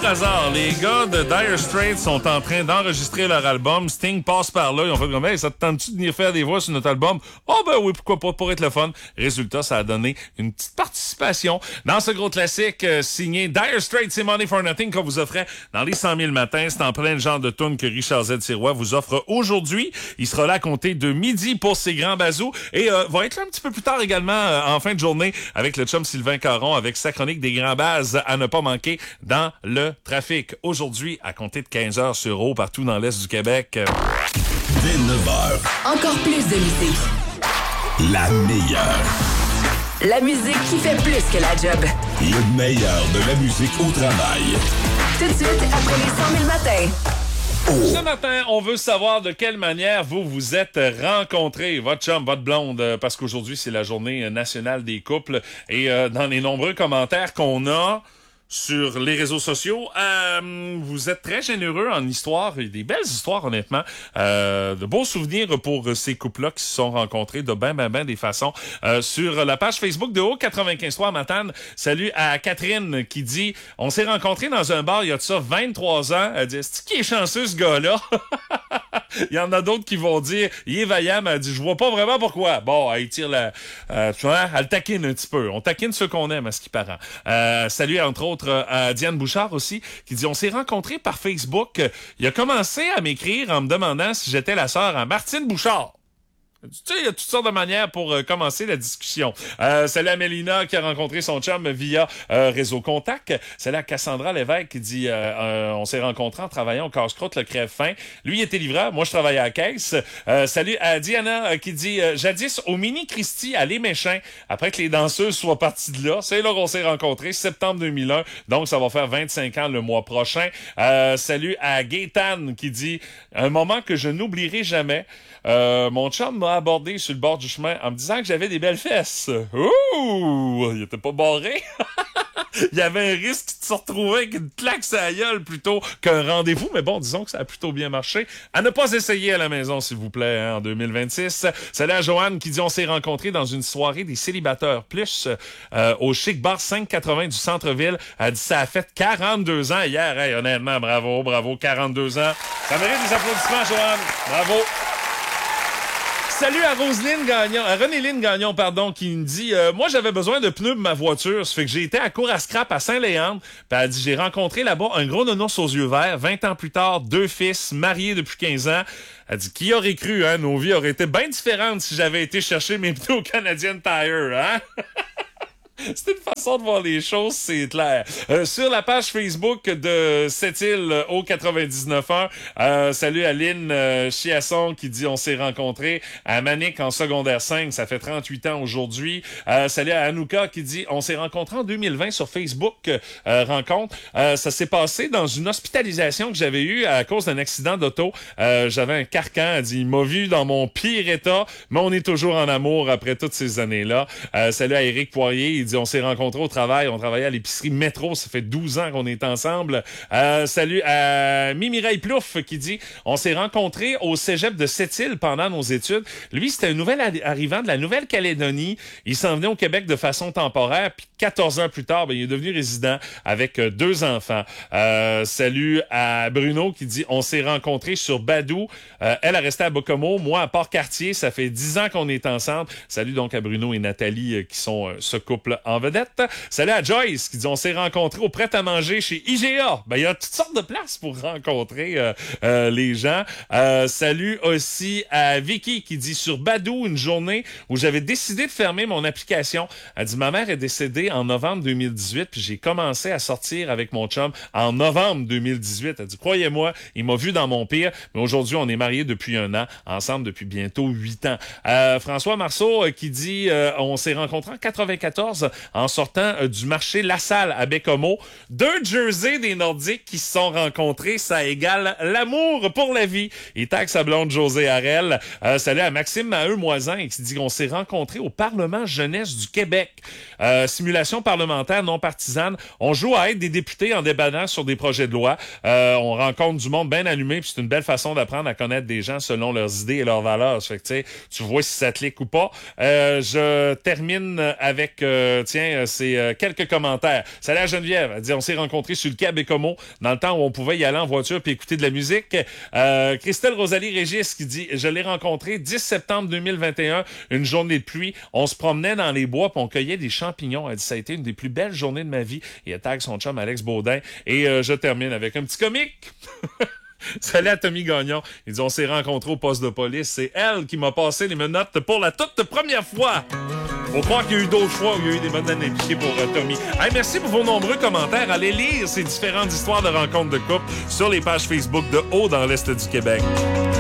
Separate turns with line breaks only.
par hasard, les gars de Dire Straits sont en train d'enregistrer leur album. Sting passe par là. Ils ont fait comme, hey, ça te tente-tu de venir faire des voix sur notre album? Oh ben oui, pourquoi pas, pour être le fun. Résultat, ça a donné une petite participation dans ce gros classique signé Dire Straits, c'est Money for Nothing qu'on vous offrait dans les 100 000 matins. C'est en plein le genre de tune que Richard Z. Sirois vous offre aujourd'hui. Il sera là à compter de midi pour ses grands bazous et va être là un petit peu plus tard également en fin de journée avec le chum Sylvain Caron avec sa chronique des grands bazes à ne pas manquer dans le trafic. Aujourd'hui, à compter de 15h sur Eau, partout dans l'Est du Québec.
Dès 9h.
Encore plus de musique.
La meilleure.
La musique qui fait plus que la job.
Le meilleur de la musique au travail.
Tout de suite, après les 100 000 matins.
Ce matin, on veut savoir de quelle manière vous vous êtes rencontrés, votre chum, votre blonde, parce qu'aujourd'hui, c'est la journée nationale des couples. Et dans les nombreux commentaires qu'on a sur les réseaux sociaux, vous êtes très généreux en histoire, et des belles histoires honnêtement, de beaux souvenirs pour ces couples-là qui se sont rencontrés de ben des façons. Sur la page Facebook de Haut 95.3 Matane, salut à Catherine qui dit « On s'est rencontrés dans un bar il y a de ça 23 ans. » Elle dit « C'est qui est chanceux ce gars-là? » Il y en a d'autres qui vont dire « Il est vaillant. » Elle dit « Je vois pas vraiment pourquoi. » Bon, elle tire la... tu vois, elle taquine un petit peu. On taquine ceux qu'on aime à ce qui paraît. Salut entre autres à Diane Bouchard aussi, qui dit « On s'est rencontrés par Facebook. Il a commencé à m'écrire en me demandant si j'étais la sœur à Martine Bouchard. » Tu sais, il y a toutes sortes de manières pour commencer la discussion. Salut à Mélina qui a rencontré son chum via Réseau Contact. Salut à Cassandra Lévesque qui dit on s'est rencontrés en travaillant au casse-croûte le crève-fin. Lui, il était livreur, moi je travaillais à la caisse. Salut à Diana qui dit jadis au Mini Christie à Les Méchins, après que les danseuses soient parties de là. C'est là qu'on s'est rencontrés, septembre 2001. Donc, ça va faire 25 ans le mois prochain. Salut à Gaétane qui dit un moment que je n'oublierai jamais. Mon chum m'a abordé sur le bord du chemin en me disant que j'avais des belles fesses. Ouh! Il était pas barré. Il y avait un risque de se retrouver avec une claque sur la gueule plutôt qu'un rendez-vous. Mais bon, disons que ça a plutôt bien marché. À ne pas essayer à la maison, s'il vous plaît, en 2026. Salut à Joanne qui dit on s'est rencontrés dans une soirée des célibataires plus au Chic Bar 580 du centre-ville. Elle dit ça a fait 42 ans hier. Hey, honnêtement, bravo, 42 ans. Ça mérite des applaudissements, Joanne. Bravo. Salut à Renéline Gagnon, qui me dit moi j'avais besoin de pneus pour ma voiture, ça fait que j'ai été à cour à scrap à Saint-Léandre, puis elle dit j'ai rencontré là-bas un gros nonos aux yeux verts, 20 ans plus tard, 2 fils, mariés depuis 15 ans. Elle dit qui aurait cru hein, nos vies auraient été bien différentes si j'avais été chercher mes pneus au Canadian Tire, hein? C'est une façon de voir les choses, c'est clair. Sur la page Facebook de Sept-Îles au 99.1, salut à Lynn Chiasson qui dit on s'est rencontrés à Manic en secondaire 5, ça fait 38 ans aujourd'hui. Salut à Anouka qui dit on s'est rencontrés en 2020 sur Facebook rencontre. Ça s'est passé dans une hospitalisation que j'avais eue à cause d'un accident d'auto. J'avais un carcan, elle dit il m'a vu dans mon pire état, mais on est toujours en amour après toutes ces années-là. Salut à Éric Poirier, il dit on s'est rencontrés au travail, on travaillait à l'épicerie Métro, ça fait 12 ans qu'on est ensemble. Salut à Mimireille Plouf qui dit on s'est rencontrés au cégep de Sept-Îles pendant nos études. Lui, c'était un nouvel arrivant de la Nouvelle-Calédonie. Il s'en venait au Québec de façon temporaire, puis 14 ans plus tard, il est devenu résident avec 2 enfants. Salut à Bruno qui dit on s'est rencontrés sur Badou. Elle a resté à Bocomo, moi à Port-Cartier, ça fait 10 ans qu'on est ensemble. Salut donc à Bruno et Nathalie qui sont ce couple en vedette. Salut à Joyce qui dit on s'est rencontrés au prêt-à-manger chez IGA. Il y a toutes sortes de places pour rencontrer les gens. Salut aussi à Vicky qui dit sur Badou, une journée où j'avais décidé de fermer mon application. Elle dit ma mère est décédée en novembre 2018 puis j'ai commencé à sortir avec mon chum en novembre 2018. Elle dit croyez-moi, il m'a vu dans mon pire, mais aujourd'hui on est mariés depuis 1 an, ensemble depuis bientôt 8 ans. François Marceau qui dit on s'est rencontrés en 94 en sortant du marché La Salle à Bécomo. 2 Jerseys des Nordiques qui se sont rencontrés, ça égale l'amour pour la vie. Il tague sa blonde José Harel. Salut à Maxime Maheu-Moisin qui dit qu'on s'est rencontrés au Parlement jeunesse du Québec. Simulation parlementaire non partisane. On joue à être des députés en débattant sur des projets de loi. On rencontre du monde bien allumé, puis c'est une belle façon d'apprendre à connaître des gens selon leurs idées et leurs valeurs. Ça fait que tu vois si ça te clique ou pas. Je termine avec c'est quelques commentaires. Salut à Geneviève. Elle dit, on s'est rencontrés sur le Quai Bécomo dans le temps où on pouvait y aller en voiture puis écouter de la musique. Christelle Rosalie Régis qui dit, je l'ai rencontré 10 septembre 2021, une journée de pluie. On se promenait dans les bois puis on cueillait des champignons. Elle dit, ça a été une des plus belles journées de ma vie. Et elle tag son chum Alex Baudin. Et je termine avec un petit comique. Salut à Tommy Gagnon. Il dit, on s'est rencontrés au poste de police. C'est elle qui m'a passé les menottes pour la toute première fois. Faut croire qu'il y a eu d'autres fois où il y a eu des menottes impliquées pour Tommy. Hey, merci pour vos nombreux commentaires. Allez lire ces différentes histoires de rencontres de couple sur les pages Facebook de Haut dans l'Est du Québec.